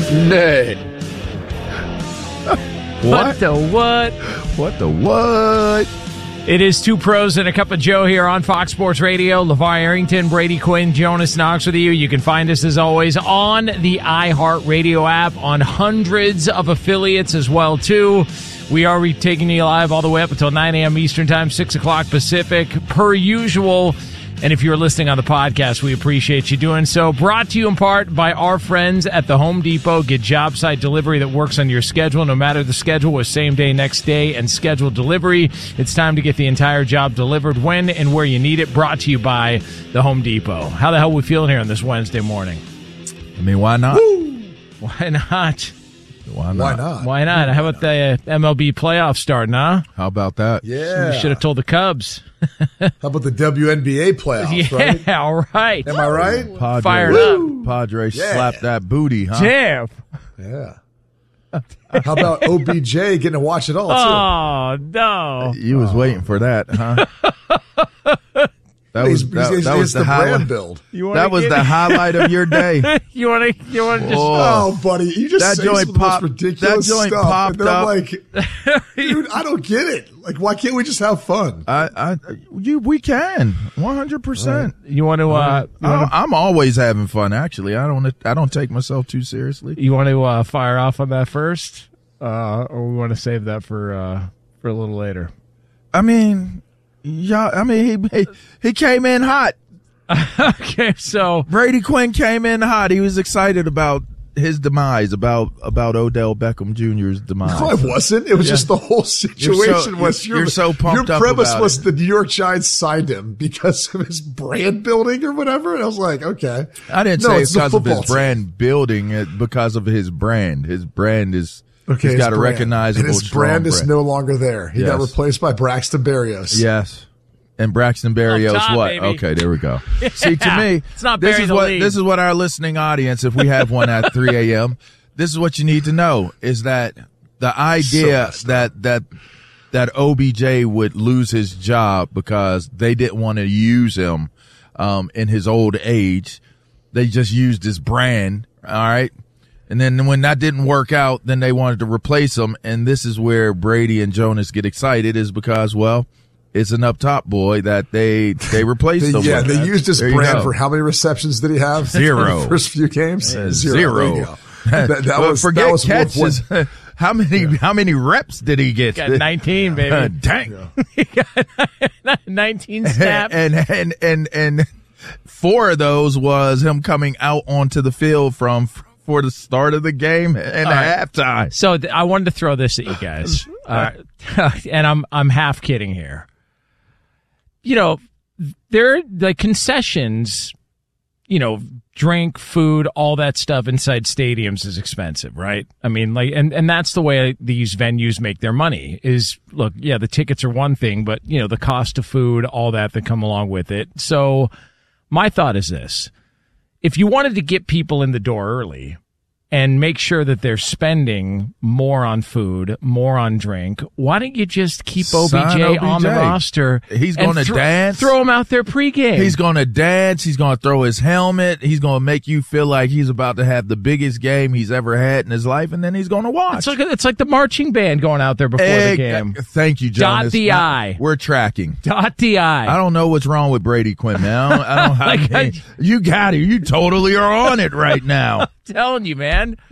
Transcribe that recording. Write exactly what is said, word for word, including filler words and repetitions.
Nay. What? What the what? What the what? It is Two Pros and a Cup of Joe here on Fox Sports Radio. LeVar Arrington, Brady Quinn, Jonas Knox with you. You can find us, as always, on the iHeartRadio app, on hundreds of affiliates as well, too. We are taking you live all the way up until nine a.m. Eastern Time, six o'clock Pacific, per usual. And if you're listening on the podcast, we appreciate you doing so. Brought to you in part by our friends at the Home Depot. Get job site delivery that works on your schedule, no matter the schedule, with same day, next day, and scheduled delivery. It's time to get the entire job delivered when and where you need it. Brought to you by the Home Depot. How the hell are we feeling here on this Wednesday morning? I mean, why not? Woo! Why not? Why not? Why not? Why not? How about the uh, M L B playoffs starting, huh? How about that? Yeah. We should have told the Cubs. How about the W N B A playoffs, yeah, right? all right. Am I right? Padres, Fired up. Padres Yeah. slapped that booty, huh? Damn. Yeah. How about O B J getting to watch it all, too? Oh, no. You was waiting for that, huh? That was He's- that, he's- that he's was the, the brand highlight. build. You wanna That was get- the highlight of your day. You want to you want to just Oh. Oh, buddy, you just That say joint some of the pop- most ridiculous that joint stuff. popped and then I'm up. like, dude, I don't get it. Like, why can't we just have fun? I, I, you, we can, one hundred percent. you want to uh you want I'm always having fun. Actually, I don't, I don't take myself too seriously. to you want to uh, fire off on that first, uh, or we want to save that for uh, for a little later? I mean, yeah, I mean, he, he, he came in hot. Okay, so Brady Quinn came in hot. He was excited about his demise, about about Odell Beckham Junior's demise. No, I wasn't. It was just the whole situation was you're your, so pumped your up premise about was it. the New York Giants signed him because of his brand building or whatever. And I was like, okay. I didn't No, say it's it's the because of his football team. brand building, it because of his brand. His brand is Okay, he's his got a brand. recognizable and his strong brand is brand. no longer there. He got Yes. replaced by Braxton Berrios. Yes. And Braxton Berrios, Up top, what? baby. Okay, there we go. See, to Yeah. me, It's not this bury is the what lead. this is what our listening audience, if we have one at three a.m., this is what you need to know: is that the idea messed up. that that that O B J would lose his job because they didn't want to use him um, in his old age, they just used his brand. All right. And then when that didn't work out, then they wanted to replace him. And this is where Brady and Jonas get excited, is because, well, it's an up top boy that they they replaced They- him yeah, with. they used his There you brand go. for how many receptions did he have? Zero. In the first few games? Uh, Zero. There Zero. you go. That, that But was, forget that was worth catches. one- How many how many reps did he get? got nineteen, Uh, baby. dang. nineteen snaps. and and and and four of those was him coming out onto the field from for the start of the game and All right. halftime. So th- I wanted to throw this at you guys, uh, and I'm I'm half kidding here. You know, there the concessions, you know, drink, food, all that stuff inside stadiums is expensive, right? I mean, like, and and that's the way these venues make their money. Is look, yeah, the tickets are one thing, but you know, the cost of food, all that that come along with it. So, my thought is this. If you wanted to get people in the door early and make sure that they're spending more on food, more on drink, why don't you just keep O B J, Sign O B J. on the roster? He's and gonna thro- dance. Throw him out there pregame. He's going to dance. He's going to throw his helmet. He's going to make you feel like he's about to have the biggest game he's ever had in his life, and then he's going to watch. It's like it's like the marching band going out there before Egg- the game. Thank you, Dot Jonas. the Now, I. We're tracking. Dot the I. I don't know what's wrong with Brady Quinn, man. I don't, I don't, I Like, mean, you got it. You totally are on it right now. I'm telling you, man.